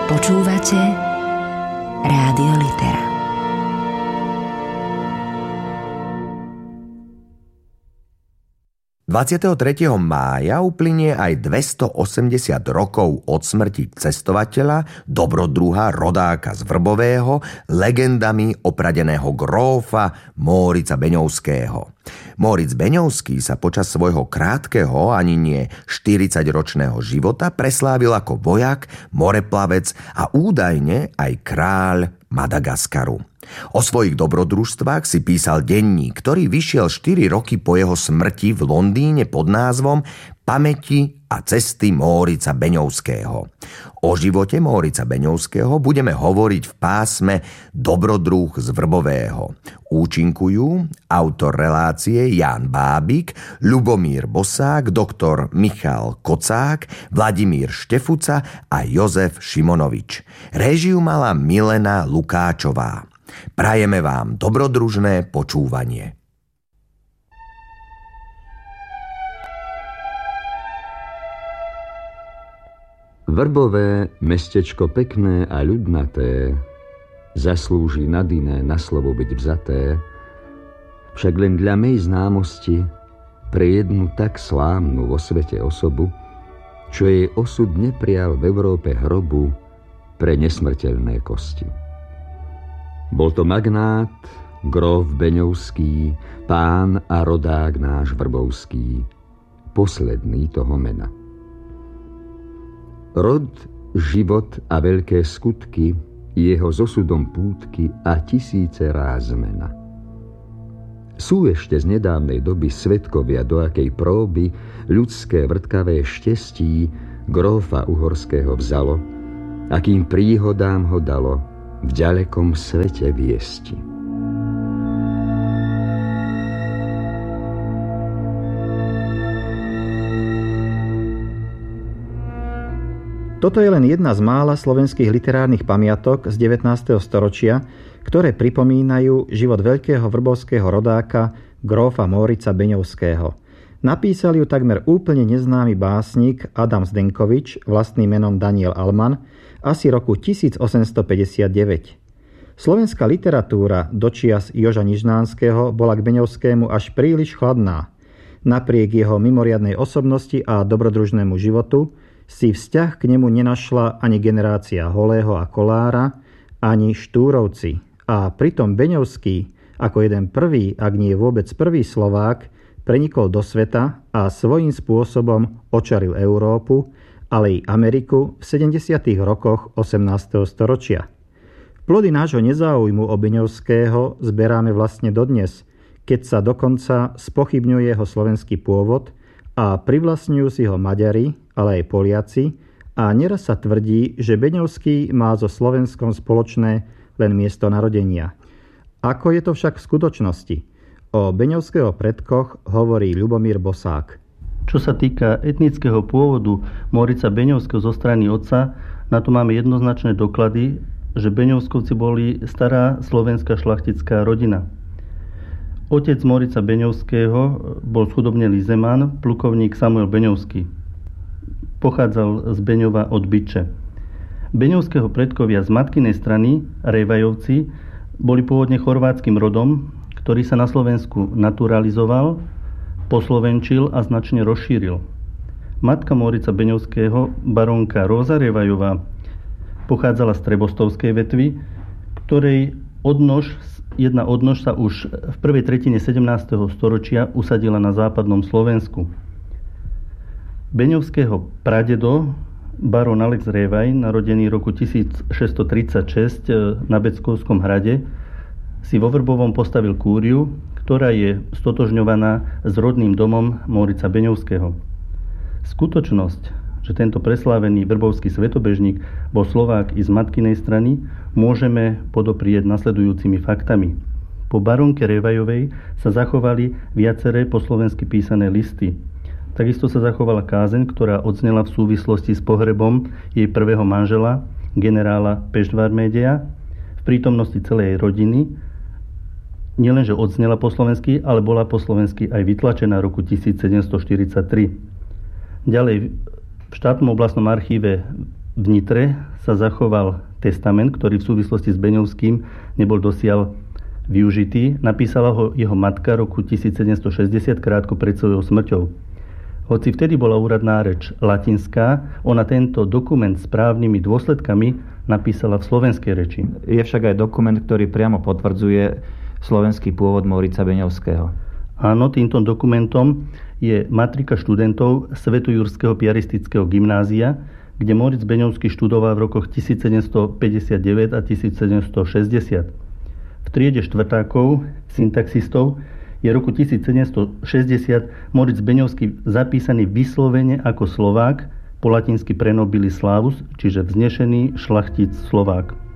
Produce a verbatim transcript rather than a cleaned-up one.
Počúvate Rádio Litera. dvadsiateho tretieho mája uplynie aj dvestoosemdesiat rokov od smrti cestovateľa, dobrodruha, rodáka z Vrbového, legendami opradeného grófa Mórica Beňovského. Móric Beňovský sa počas svojho krátkeho, ani nie štyridsaťročného života preslávil ako vojak, moreplavec a údajne aj kráľ Madagaskaru. O svojich dobrodružstvách si písal denník, ktorý vyšiel štyri roky po jeho smrti v Londýne pod názvom Pamäti a cesty Mórica Beňovského. O živote Mórica Beňovského budeme hovoriť v pásme Dobrodruh z Vrbového. Účinkujú autor relácie Ján Bábik, Ľubomír Bosák, doktor Michal Kocák, Vladimír Štefuca a Jozef Šimonovič. Réžiu mala Milena Lukáčová. Prajeme vám dobrodružné počúvanie. Vrbové, mestečko pekné a ľudnaté, zaslúži nad iné na slovo byť vzaté, však len dla mej známosti pre jednu tak slávnu vo svete osobu, čo jej osud neprial v Európe hrobu pre nesmrteľné kosti. Bol to magnát, gróf Beňovský, pán a rodák náš vrbovský, posledný toho mena. Rod, život a veľké skutky, jeho s osudom pútky a tisíce ráz zmena. Sú ešte z nedávnej doby svedkovia, do akej próby ľudské vrtkavé štestí grófa uhorského vzalo, akým príhodám ho dalo v ďalekom svete viesti. Toto je len jedna z mála slovenských literárnych pamiatok z devätnásteho storočia, ktoré pripomínajú život veľkého vrbovského rodáka grófa Mórica Beňovského. Napísal ju takmer úplne neznámy básnik Adam Zdenkovič vlastným menom Daniel Alman asi roku tisícosemstopäťdesiatdeväť. Slovenská literatúra dočias Joža Nižnánskeho bola k Beňovskému až príliš chladná. Napriek jeho mimoriadnej osobnosti a dobrodružnému životu si vzťah k nemu nenašla ani generácia Holého a Kolára, ani Štúrovci. A pritom Beňovský, ako jeden prvý, ak nie vôbec prvý Slovák, prenikol do sveta a svojím spôsobom očaril Európu, ale i Ameriku v sedemdesiatych rokoch osemnásteho storočia. Plody nášho nezáujmu o Beňovského zberáme vlastne dodnes, keď sa dokonca spochybňuje jeho slovenský pôvod a privlastňujú si ho Maďari, ale aj Poliaci, a neraz sa tvrdí, že Beňovský má so Slovenskom spoločné len miesto narodenia. Ako je to však v skutočnosti? O Beňovského predkoch hovorí Ľubomír Bosák. Čo sa týka etnického pôvodu Mórica Beňovského zo strany otca, na to máme jednoznačné doklady, že Beňovskovci boli stará slovenská šlachtická rodina. Otec Mórica Beňovského bol schudobnelý zeman, plukovník Samuel Beňovský. Pochádzal z Beňova od Byče. Beňovského predkovia z matkinej strany, Rejvajovci, boli pôvodne chorvátskym rodom, ktorý sa na Slovensku naturalizoval, poslovenčil a značne rozšíril. Matka Mórica Beňovského, barónka Róza Rejvajová, pochádzala z Trebostovskej vetvy, ktorej odnož, jedna odnož sa už v prvej tretine sedemnásteho storočia usadila na západnom Slovensku. Beňovského pradedo, barón Alex Révaj, narodený roku tisícšesťstotridsaťšesť na Beckovskom hrade, si vo Vrbovom postavil kúriu, ktorá je stotožňovaná s rodným domom Mórica Beňovského. Skutočnosť, že tento preslávený vrbovský svetobežník bol Slovák i z matkinej strany, môžeme podoprieť nasledujúcimi faktami. Po barónke Révajovej sa zachovali viaceré po slovensky písané listy. Takisto sa zachovala kázeň, ktorá odznela v súvislosti s pohrebom jej prvého manžela, generála Peštvármédeja, v prítomnosti celej jej rodiny. Nielenže odznela po slovensky, ale bola po slovensky aj vytlačená roku tisícsedemstoštyridsaťtri. Ďalej, v štátnom oblastnom archíve v Nitre sa zachoval testament, ktorý v súvislosti s Beňovským nebol dosiaľ využitý. Napísala ho jeho matka roku tisícsedemstošesťdesiat krátko pred svojou smrťou. Hoci vtedy bola úradná reč latinská, ona tento dokument s právnymi dôsledkami napísala v slovenskej reči. Je však aj dokument, ktorý priamo potvrdzuje slovenský pôvod Mórica Beňovského. Áno, týmto dokumentom je matrika študentov Svätojurského piaristického gymnázia, kde Móric Beňovský študoval v rokoch tisícsedemstopäťdesiatdeväť a tisícsedemstošesťdesiat. V triede štvrtákov, syntaxistov, je roku tisícsedemstošesťdesiat Móric Beňovský zapísaný vyslovene ako Slovák, po latinsky pre nobilis slavus, čiže vznešený šlachtic Slovák.